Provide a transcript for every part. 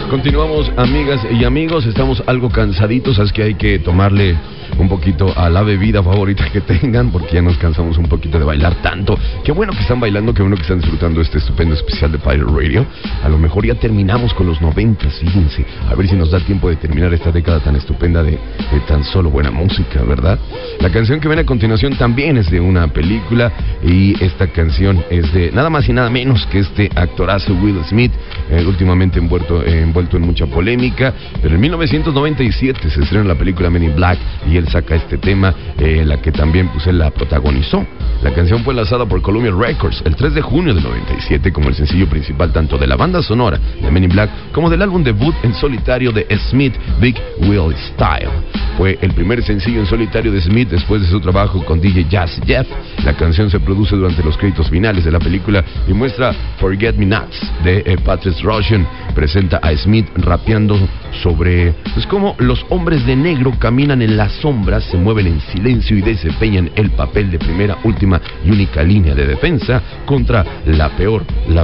Continuamos, amigas y amigos, estamos algo cansaditos, así que hay que tomarle un poquito a la bebida favorita que tengan, porque ya nos cansamos un poquito de bailar tanto. Qué bueno que están bailando, qué bueno que están disfrutando este estupendo especial de Pirate Radio. A lo mejor ya terminamos con los 90, fíjense, a ver si nos da tiempo de terminar esta década tan estupenda de tan solo buena música, ¿verdad? La canción que viene a continuación también es de una película, y esta canción es de nada más y nada menos que este actorazo Will Smith, últimamente envuelto en mucha polémica, pero en 1997 se estrena la película Men in Black y él saca este tema, la que también pues él la protagonizó. La canción fue lanzada por Columbia Records el 3 de junio del 97 como el sencillo principal tanto de la banda sonora de Men in Black como del álbum debut en solitario de Smith, Big Will Style. Fue el primer sencillo en solitario de Smith después de su trabajo con DJ Jazzy Jeff. La canción se produce durante los créditos finales de la película y muestra Forget Me Nots de Patrice Rushen. Presenta a Smith rapeando sobre cómo los hombres de negro caminan en las sombras, se mueven en silencio y desempeñan el papel de primera, última y única línea de defensa contra la peor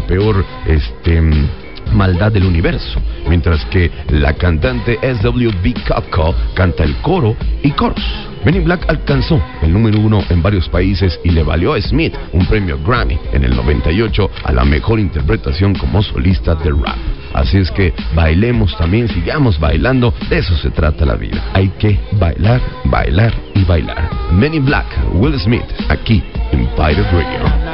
maldad del universo, mientras que la cantante SWV Cupcall canta el coro y coros. Men in Black alcanzó el número 1 en varios países y le valió a Smith un premio Grammy en el 98 a la mejor interpretación como solista de rap. Así es que bailemos también, sigamos bailando, de eso se trata la vida. Hay que bailar, bailar y bailar. Men in Black, Will Smith, aquí en Pirate Radio.